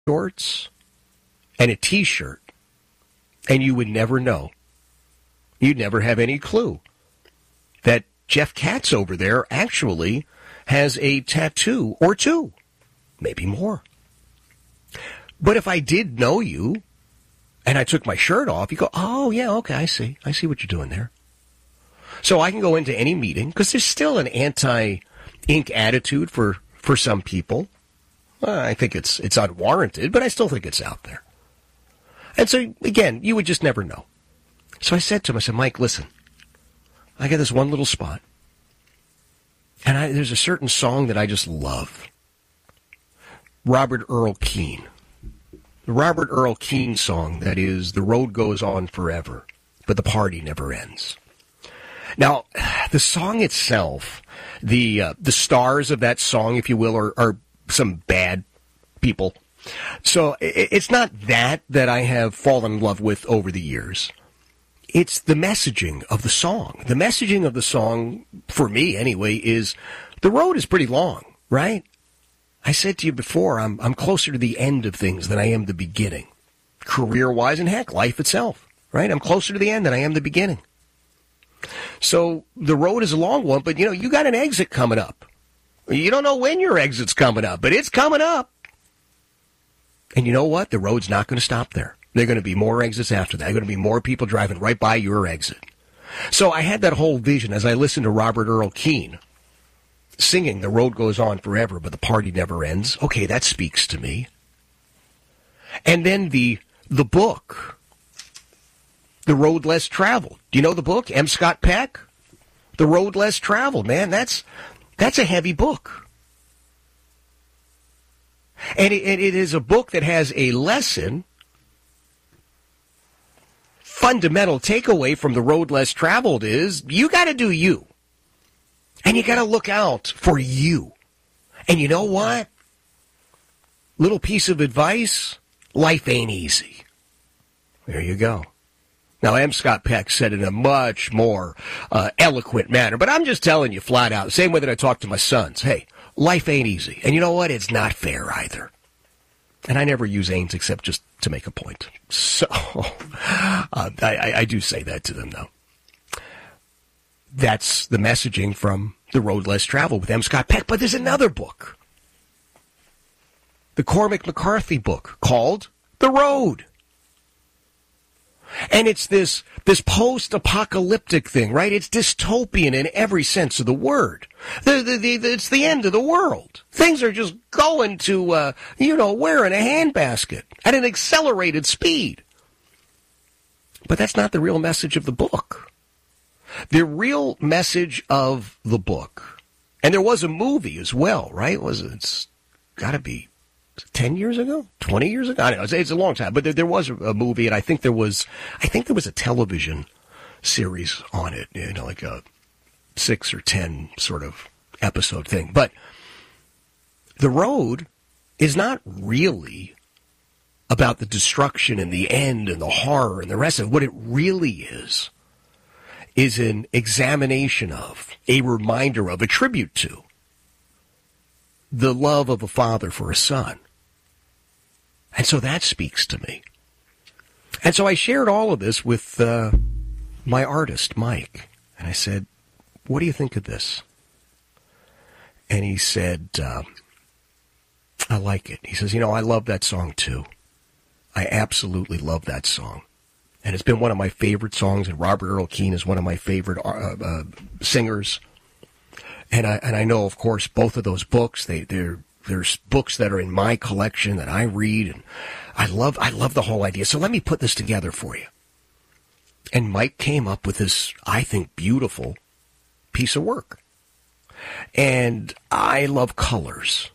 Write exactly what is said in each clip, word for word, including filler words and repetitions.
shorts and a T-shirt, and you would never know. You'd never have any clue that Jeff Katz over there actually has a tattoo or two, maybe more. But if I did know you and I took my shirt off, you go, oh, yeah, okay, I see. I see what you're doing there. So I can go into any meeting, because there's still an anti-ink attitude for, for some people. Well, I think it's it's unwarranted, but I still think it's out there. And so, again, you would just never know. So I said to him, I said, Mike, listen, I got this one little spot, and I, there's a certain song that I just love. Robert Earl Keen. The Robert Earl Keen song that is, the road goes on forever, but the party never ends. Now, the song itself, the uh, the stars of that song, if you will, are, are some bad people. So it's not that that I have fallen in love with over the years. It's the messaging of the song. The messaging of the song, for me anyway, is the road is pretty long, right? I said to you before, I'm I'm closer to the end of things than I am the beginning. Career-wise, and heck, life itself, right? I'm closer to the end than I am the beginning. So the road is a long one, but, you know, you got an exit coming up. You don't know when your exit's coming up, but it's coming up. And you know what? The road's not going to stop there. There are going to be more exits after that. There are going to be more people driving right by your exit. So I had that whole vision as I listened to Robert Earl Keen singing, the road goes on forever, but the party never ends. Okay, that speaks to me. And then the the book, The Road Less Traveled. Do you know the book? M. Scott Peck? The Road Less Traveled, man. That's that's a heavy book. And it, it is a book that has a lesson, fundamental takeaway from The Road Less Traveled is you got to do you. And you got to look out for you. And you know what? Little piece of advice, life ain't easy. There you go. Now, M. Scott Peck said it in a much more uh, eloquent manner, but I'm just telling you flat out, the same way that I talk to my sons, hey, life ain't easy. And you know what? It's not fair either. And I never use ain't except just to make a point. So uh, I, I do say that to them, though. That's the messaging from The Road Less Traveled with M. Scott Peck. But there's another book, the Cormac McCarthy book called The Road. And it's this this post-apocalyptic thing, right? It's dystopian in every sense of the word. The, the, the, it's the end of the world. Things are just going to, uh, you know, where in a handbasket at an accelerated speed. But that's not the real message of the book. The real message of the book, and there was a movie as well, right? Was it? It's got to be ten years ago, twenty years ago. I don't know. It's, it's a long time, but there, there was a movie, and I think there was, I think there was a television series on it, you know, like a six or ten sort of episode thing. But The Road is not really about the destruction and the end and the horror and the rest of it. What it really is is an examination of, a reminder of, a tribute to the love of a father for a son. And so that speaks to me. And so I shared all of this with uh, my artist, Mike. And I said, what do you think of this? And he said, uh, I like it. He says, you know, I love that song too. I absolutely love that song. And it's been one of my favorite songs, and Robert Earl Keen is one of my favorite uh, uh, singers. And I and I know, of course, both of those books. They they're there's books that are in my collection that I read, and I love I love the whole idea. So let me put this together for you. And Mike came up with this, I think, beautiful piece of work. And I love colors.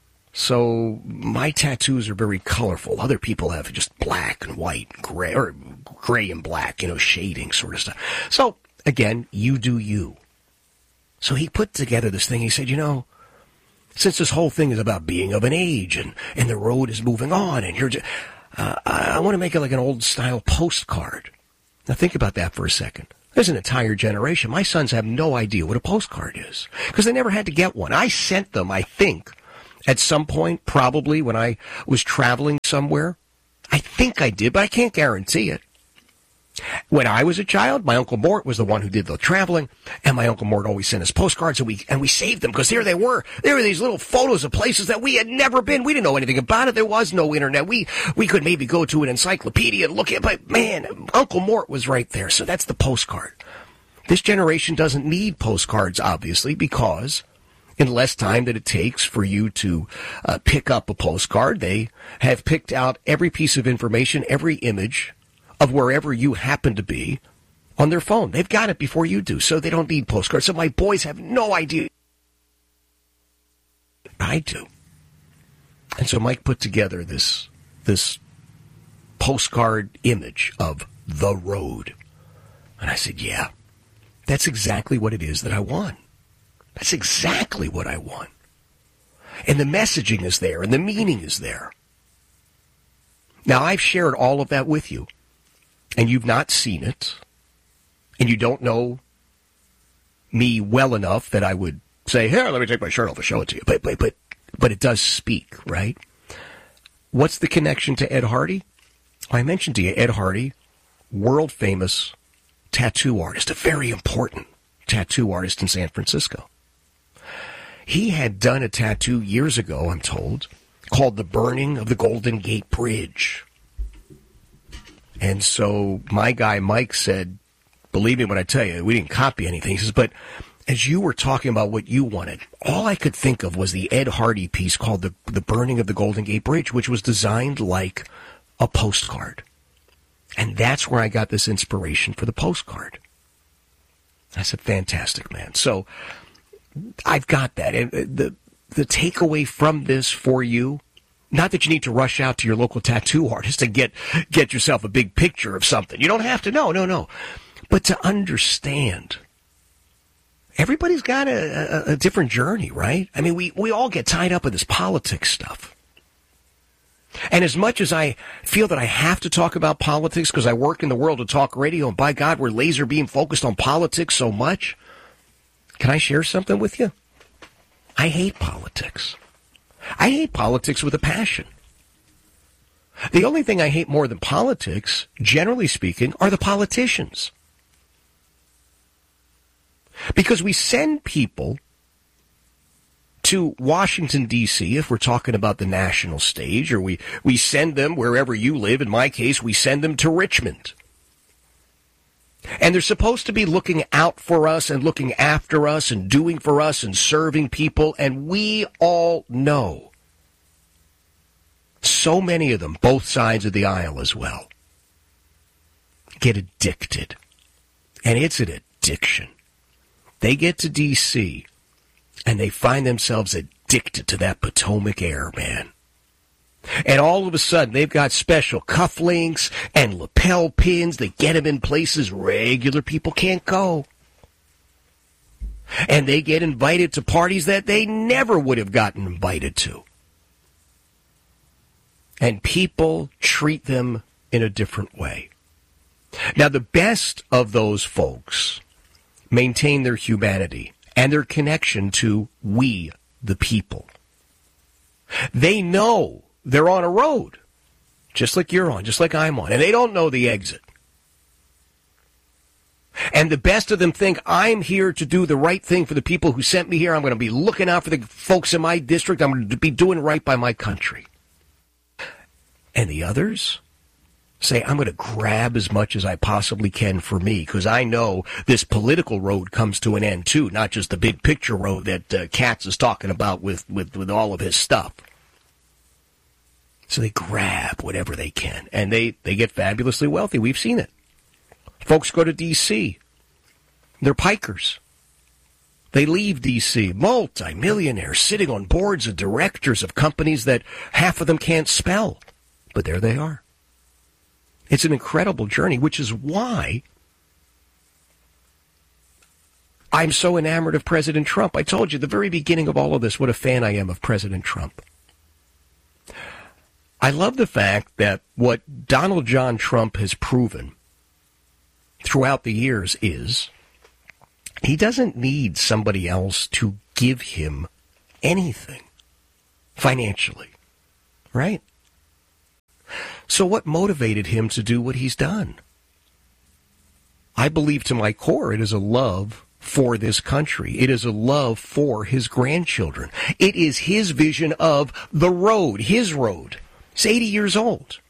So my tattoos are very colorful. Other people have just black and white, and gray, or gray and black, you know, shading sort of stuff. So, again, you do you. So he put together this thing. He said, you know, since this whole thing is about being of an age and, and the road is moving on, and you're just, uh, I, I want to make it like an old-style postcard. Now, think about that for a second. There's an entire generation. My sons have no idea what a postcard is because they never had to get one. I sent them, I think, at some point, probably when I was traveling somewhere. I think I did, but I can't guarantee it. When I was a child, my Uncle Mort was the one who did the traveling, and my Uncle Mort always sent us postcards, and we and we saved them, because here they were. There were these little photos of places that we had never been. We didn't know anything about it. There was no internet. We we could maybe go to an encyclopedia and look at it, but man, Uncle Mort was right there, so that's the postcard. This generation doesn't need postcards, obviously, because in less time that it takes for you to uh, pick up a postcard, they have picked out every piece of information, every image of wherever you happen to be on their phone. They've got it before you do, so they don't need postcards. So my boys have no idea. I do. And so Mike put together this, this postcard image of the road. And I said, yeah, that's exactly what it is that I want. That's exactly what I want. And the messaging is there, and the meaning is there. Now, I've shared all of that with you, and you've not seen it, and you don't know me well enough that I would say, here, let me take my shirt off and show it to you. But, but, but, but it does speak, right? What's the connection to Ed Hardy? I mentioned to you, Ed Hardy, world-famous tattoo artist, a very important tattoo artist in San Francisco. He had done a tattoo years ago, I'm told, called The Burning of the Golden Gate Bridge. And so my guy Mike said, believe me when I tell you, we didn't copy anything. He says, but as you were talking about what you wanted, all I could think of was the Ed Hardy piece called The, the Burning of the Golden Gate Bridge, which was designed like a postcard. And that's where I got this inspiration for the postcard. I said, fantastic, man. So I've got that. And the the takeaway from this for you, not that you need to rush out to your local tattoo artist and get get yourself a big picture of something. You don't have to. No, no, no. But to understand, everybody's got a, a, a different journey, right? I mean, we, we all get tied up with this politics stuff. And as much as I feel that I have to talk about politics because I work in the world of talk radio, and by God, we're laser beam focused on politics so much, can I share something with you? I hate politics. I hate politics with a passion. The only thing I hate more than politics, generally speaking, are the politicians. Because we send people to Washington, D C, if we're talking about the national stage, or we, we send them wherever you live. In my case, we send them to Richmond. And they're supposed to be looking out for us and looking after us and doing for us and serving people. And we all know, so many of them, both sides of the aisle as well, get addicted. And it's an addiction. They get to D C and they find themselves addicted to that Potomac air, man. And all of a sudden, they've got special cufflinks and lapel pins that get them in places regular people can't go. And they get invited to parties that they never would have gotten invited to. And people treat them in a different way. Now, the best of those folks maintain their humanity and their connection to we, the people. They know they're on a road, just like you're on, just like I'm on, and they don't know the exit. And the best of them think, I'm here to do the right thing for the people who sent me here. I'm going to be looking out for the folks in my district. I'm going to be doing right by my country. And the others say, I'm going to grab as much as I possibly can for me, because I know this political road comes to an end, too, not just the big picture road that uh, Katz is talking about with, with, with all of his stuff. So they grab whatever they can, and they, they get fabulously wealthy. We've seen it. Folks go to D C. They're pikers. They leave D C, multi-millionaires sitting on boards of directors of companies that half of them can't spell. But there they are. It's an incredible journey, which is why I'm so enamored of President Trump. I told you at the very beginning of all of this what a fan I am of President Trump. I love the fact that what Donald John Trump has proven throughout the years is he doesn't need somebody else to give him anything. financially, right? So what motivated him to do what he's done? I believe to my core it is a love for this country. It is a love for his grandchildren. It is his vision of the road, his road. He's eighty years old.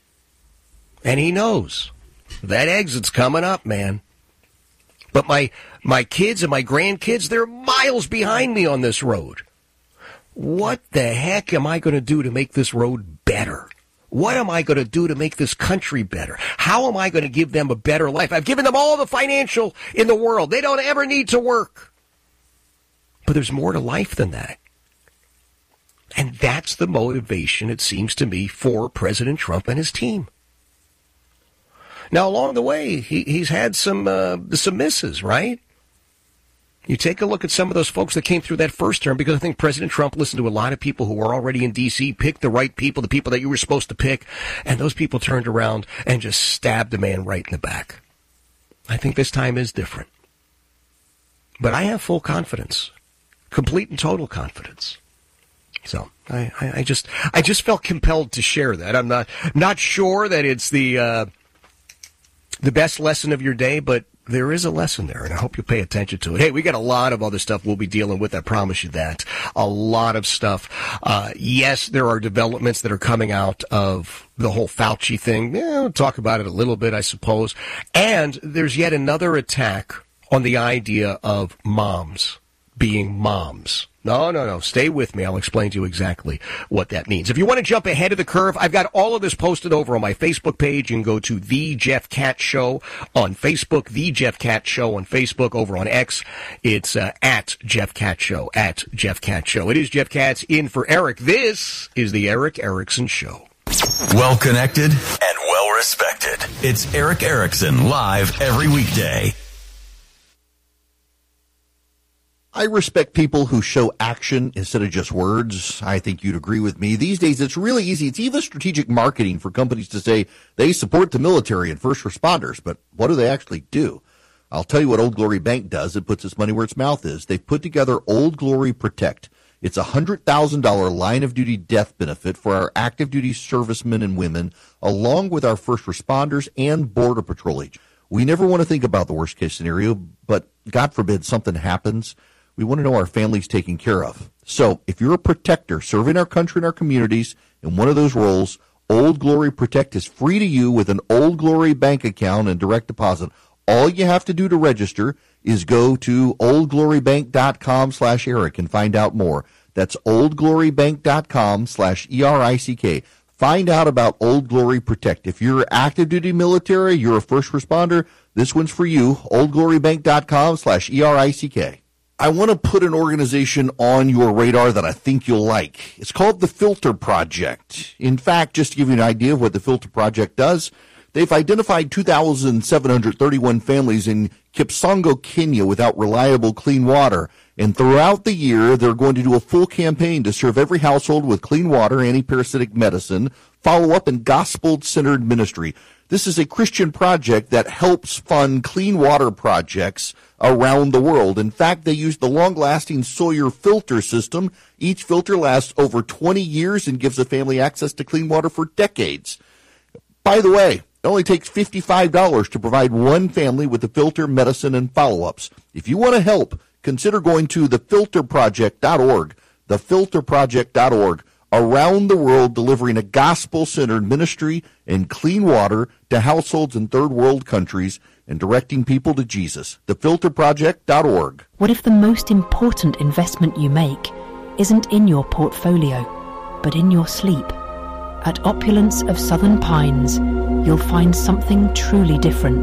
And he knows that exit's coming up, man. But my my kids and my grandkids, they're miles behind me on this road. What the heck am I going to do to make this road better? What am I going to do to make this country better? How am I going to give them a better life? I've given them all the financial in the world. They don't ever need to work. But there's more to life than that. And that's the motivation, it seems to me, for President Trump and his team. Now, along the way, he, he's had some uh, some misses, right? You take a look at some of those folks that came through that first term, because I think President Trump listened to a lot of people who were already in D C, picked the right people, the people that you were supposed to pick, and those people turned around and just stabbed the man right in the back. I think this time is different. But I have full confidence, complete and total confidence. So I, I, I just I just felt compelled to share that. I'm not not sure that it's the uh, the best lesson of your day, but there is a lesson there, and I hope you pay attention to it. Hey, we got a lot of other stuff we'll be dealing with, I promise you that. A lot of stuff. Uh, yes, there are developments that are coming out of the whole Fauci thing. Yeah, we'll talk about it a little bit, I suppose. And there's yet another attack on the idea of moms being moms. No, no, no. Stay with me. I'll explain to you exactly what that means. If you want to jump ahead of the curve, I've got all of this posted over on my Facebook page. You can go to The Jeff Katz Show on Facebook, The Jeff Katz Show on Facebook. Over on X, it's uh, at Jeff Katz Show, at Jeff Katz Show. It is Jeff Katz in for Eric. This is the Eric Erickson Show. Well connected and well respected. It's Eric Erickson live every weekday. I respect people who show action instead of just words. I think you'd agree with me. These days, it's really easy. It's even strategic marketing for companies to say they support the military and first responders, but what do they actually do? I'll tell you what Old Glory Bank does. It puts its money where its mouth is. They've put together Old Glory Protect. It's a one hundred thousand dollars line-of-duty death benefit for our active-duty servicemen and women, along with our first responders and Border Patrol agents. We never want to think about the worst-case scenario, but God forbid something happens. We want to know our family's taken care of. So if you're a protector serving our country and our communities in one of those roles, Old Glory Protect is free to you with an Old Glory bank account and direct deposit. All you have to do to register is go to oldglorybank.com slash Eric and find out more. That's oldglorybank.com slash E R I C K. Find out about Old Glory Protect. If you're active duty military, you're a first responder, this one's for you. oldglorybank.com slash E R I C K. I want to put an organization on your radar that I think you'll like. It's called the Filter Project. In fact, just to give you an idea of what the Filter Project does, they've identified two thousand seven hundred thirty-one families in Kipsongo, Kenya without reliable clean water. And throughout the year, they're going to do a full campaign to serve every household with clean water, anti-parasitic medicine, follow-up, and gospel-centered ministry. This is a Christian project that helps fund clean water projects around the world. In fact, they use the long-lasting Sawyer filter system. Each filter lasts over twenty years and gives a family access to clean water for decades. By the way, it only takes fifty-five dollars to provide one family with the filter, medicine, and follow-ups. If you want to help, consider going to the filter project dot org, the filter project dot org. Around the world, delivering a gospel-centered ministry and clean water to households in third world countries and directing people to Jesus. the filter project dot org. What if the most important investment you make isn't in your portfolio, but in your sleep? At Opulence of Southern Pines, you'll find something truly different.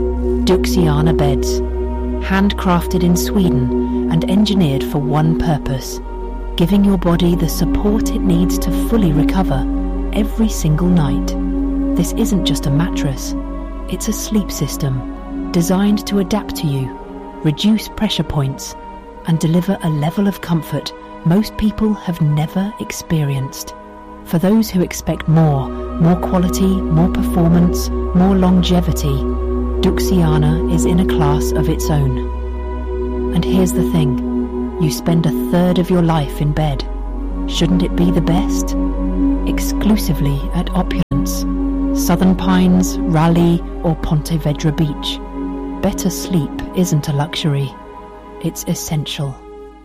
Duxiana beds, handcrafted in Sweden and engineered for one purpose: giving your body the support it needs to fully recover every single night. This isn't just a mattress, it's a sleep system designed to adapt to you, reduce pressure points, and deliver a level of comfort most people have never experienced. For those who expect more, more quality, more performance, more longevity, Duxiana is in a class of its own. And here's the thing. You spend a third of your life in bed. shouldn't it be the best? Exclusively at Opulence, Southern Pines, Raleigh, or Ponte Vedra Beach. Better sleep isn't a luxury, it's essential.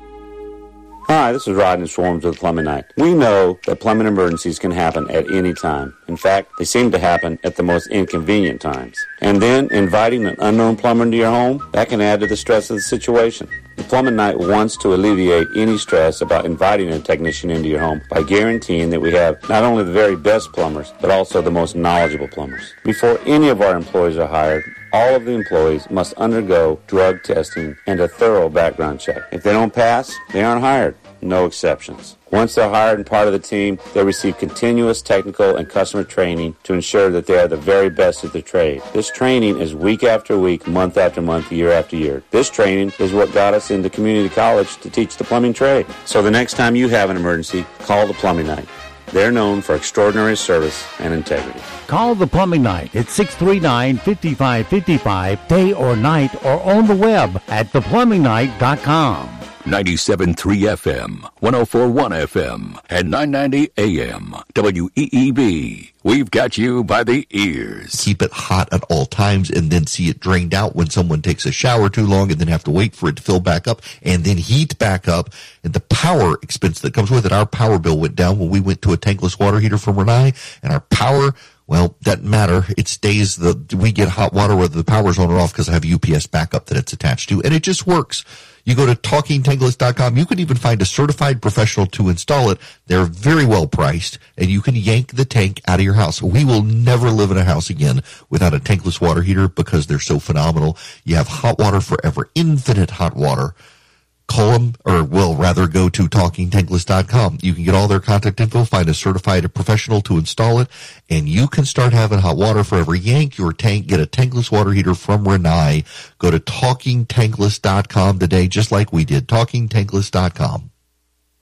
Hi, this is Rodney Swarms with Plumbing Night. We know that plumbing emergencies can happen at any time. In fact, they seem to happen at the most inconvenient times. And then inviting an unknown plumber into your home, that can add to the stress of the situation. The Plumbing Night wants to alleviate any stress about inviting a technician into your home by guaranteeing that we have not only the very best plumbers, but also the most knowledgeable plumbers. Before any of our employees are hired, all of the employees must undergo drug testing and a thorough background check. If they don't pass, they aren't hired. No exceptions. Once they're hired and part of the team, they receive continuous technical and customer training to ensure that they are the very best at their trade. This training is week after week, month after month, year after year. This training is what got us into community college to teach the plumbing trade. So the next time you have an emergency, call the Plumbing Night. They're known for extraordinary service and integrity. Call the Plumbing Night at six three nine, five five five five, day or night, or on the web at the plumbing night dot com. ninety-seven point three F M, one oh four point one F M, and nine ninety A M, W E E B. We've got you by the ears. Keep it hot at all times and then see it drained out when someone takes a shower too long and then have to wait for it to fill back up and then heat back up. And the power expense that comes with it, our power bill went down when we went to a tankless water heater from Renai, and our power, well, doesn't matter. It stays, the we get hot water whether the power's on or off because I have a U P S backup that it's attached to, and it just works. You go to talking tankless dot com. You can even find a certified professional to install it. They're very well priced, and you can yank the tank out of your house. We will never live in a house again without a tankless water heater because they're so phenomenal. You have hot water forever, infinite hot water. Call them, or well, rather go to talking tankless dot com. You can get all their contact info, find a certified professional to install it, and you can start having hot water forever. Yank your tank, get a tankless water heater from Renai. Go to talking tankless dot com today, just like we did, talking tankless dot com.